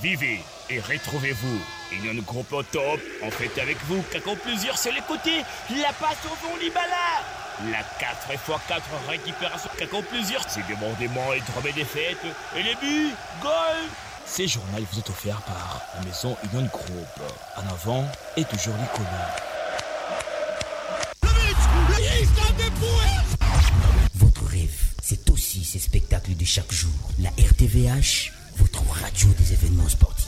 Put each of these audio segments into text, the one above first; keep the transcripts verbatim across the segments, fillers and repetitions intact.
Vivez et retrouvez-vous. Union Groupe au top, en fait avec vous, Kako plusieurs c'est les côtés, la passe au fond Libala. La quatre fois quatre récupération, Kako plusieurs, c'est débordement et drôme des fêtes, et les buts, goal. Ces journaux vous est offert par la maison Union Groupe. En avant et toujours l'icône. Votre rêve, c'est aussi ces spectacles de chaque jour. La R T V H, votre radio des événements sportifs.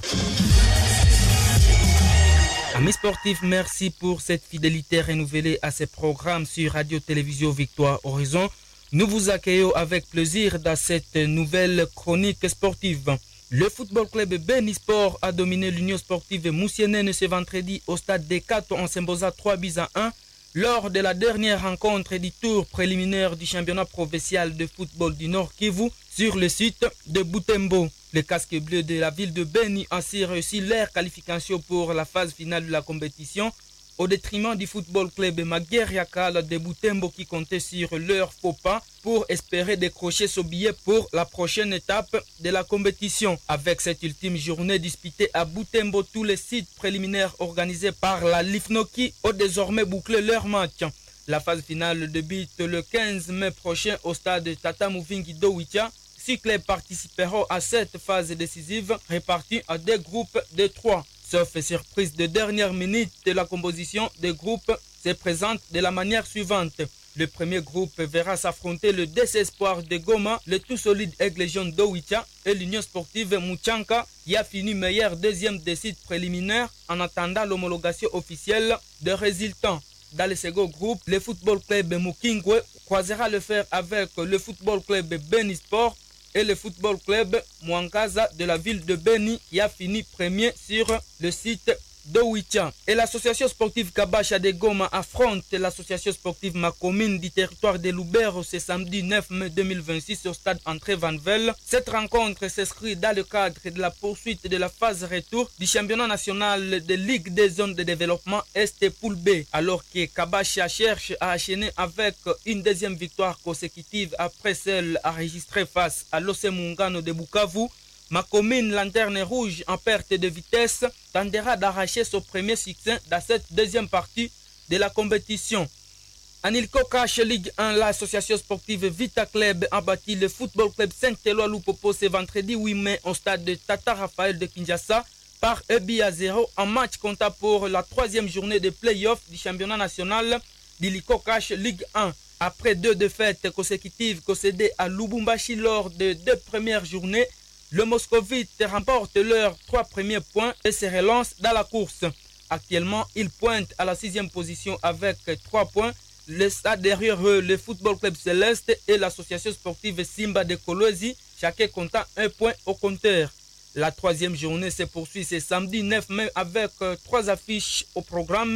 Amis sportifs, merci pour cette fidélité renouvelée à ces programmes sur Radio-Télévision Victoire Horizon. Nous vous accueillons avec plaisir dans cette nouvelle chronique sportive. Le football club Beni Sport a dominé l'Union sportive Moussienene ce vendredi au stade des Cato en s'imposant trois buts à un lors de la dernière rencontre du tour préliminaire du championnat provincial de football du Nord Kivu sur le site de Butembo. Les casques bleus de la ville de Beni ont ainsi réussi leur qualification pour la phase finale de la compétition au détriment du football club Magueriakal de Butembo qui comptait sur leur faux pas pour espérer décrocher ce billet pour la prochaine étape de la compétition. Avec cette ultime journée disputée à Butembo, tous les sites préliminaires organisés par la Lifnoki ont désormais bouclé leur match. La phase finale débute le quinze mai prochain au stade Tata Mouvingi d'Owicha. Six clubs participeront à cette phase décisive répartie en deux groupes de trois. Sauf surprise de dernière minute, la composition des groupes se présente de la manière suivante. Le premier groupe verra s'affronter le désespoir de Goma, le tout solide Aigle Jaune d'Owicha et l'Union sportive Mouchanka qui a fini meilleur deuxième des sites préliminaires en attendant l'homologation officielle des résultats. Dans le second groupe, le football club Mukingwe croisera le fer avec le football club Beni Sport et le football club Mwangaza de la ville de Beni qui a fini premier sur le site d'Owicha. Et l'association sportive Kabasha de Goma affronte l'association sportive Makomine du territoire de Lubero ce samedi neuf mai deux mille vingt-six au stade André Vanvel. Cette rencontre s'inscrit dans le cadre de la poursuite de la phase retour du championnat national de Ligue des zones de développement Est Poule B, alors que Kabasha cherche à enchaîner avec une deuxième victoire consécutive après celle enregistrée face à l'O C Mungano de Bukavu. Makomine, lanterne rouge en perte de vitesse, tentera d'arracher son premier succès dans cette deuxième partie de la compétition. En Ilko Cash Ligue un, l'association sportive Vita Club a battu le football club Saint-Éloi Lupopo ce vendredi huit mai au stade de Tata Raphaël de Kinshasa par un but à zéro en match comptable pour la troisième journée de play-off du championnat national d'Ilko Cash Ligue un. Après deux défaites consécutives concédées à Lubumbashi lors des deux premières journées, le Moscovite remporte leurs trois premiers points et se relance dans la course. Actuellement, il pointe à la sixième position avec trois points. Le stade derrière eux, le Football Club Céleste et l'association sportive Simba de Kolwezi, chacun comptant un point au compteur. La troisième journée se poursuit ce samedi neuf mai avec trois affiches au programme.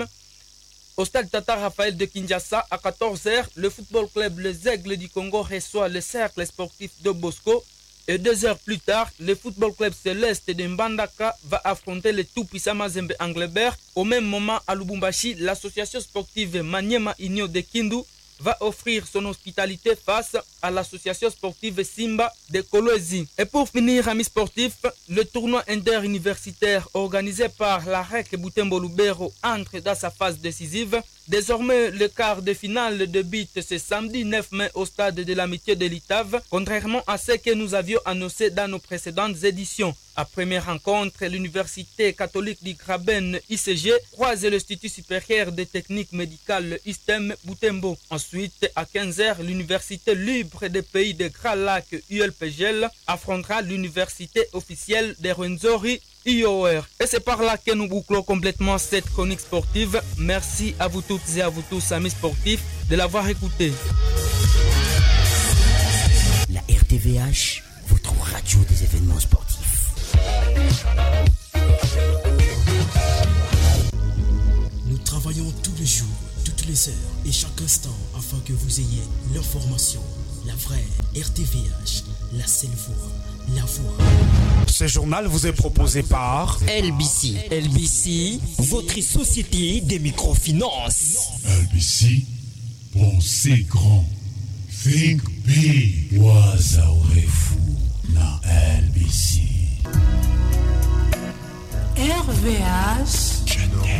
Au stade Tata Raphaël de Kinshasa, à quatorze heures, le Football Club Les Aigles du Congo reçoit le cercle sportif de Bosco. Et deux heures plus tard, le Football Club Céleste de Mbandaka va affronter le tout-puissant Mazembe Anglebert. Au même moment, à Lubumbashi, l'association sportive Maniema Inyo de Kindu va offrir son hospitalité face à l'association sportive Simba de Kolwezi. Et pour finir, amis sportifs, le tournoi interuniversitaire organisé par la R E C Butembo Lubero entre dans sa phase décisive. Désormais, le quart de finale débute ce samedi neuf mai au stade de l'Amitié de l'Itave, contrairement à ce que nous avions annoncé dans nos précédentes éditions. À première rencontre, l'Université catholique du Graben I C G croise l'Institut supérieur de techniques médicales I S T E M Butembo. Ensuite, à quinze heures, l'Université libre des pays de Grand Lac U L P G L affrontera l'Université officielle de Rwenzori I O R. Et c'est par là que nous bouclons complètement cette chronique sportive. Merci à vous toutes et à vous tous, amis sportifs, de l'avoir écouté. La R T V H, votre radio des événements sportifs. Nous travaillons tous les jours, toutes les heures et chaque instant afin que vous ayez l'information, la vraie R T V H, la seule voix, la voix. Ce journal vous est proposé par L B C. L B C, votre société des microfinances. L B C, pensez grand. Think big. Waza urefu na L B C. V H.